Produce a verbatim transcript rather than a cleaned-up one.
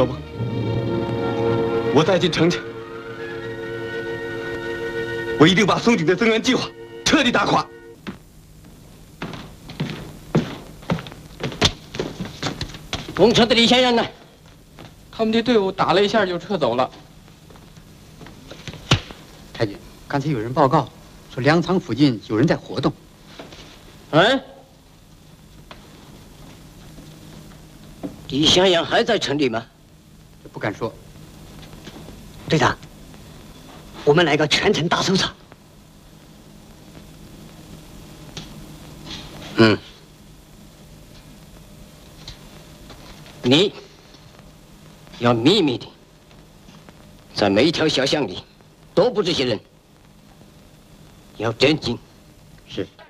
老翁，我再进城去，我一定把松井的增援计划彻底打垮。 公车的李先生呢？ 他们的队伍打了一下就撤走了。 太君，刚才有人报告说粮仓附近有人在活动。 嗯？李向阳还在城里吗？ 不敢说。 队长，我们来个全城大搜查。 嗯。你要秘密的，在每一条小巷里多布这些人，要镇静。 是。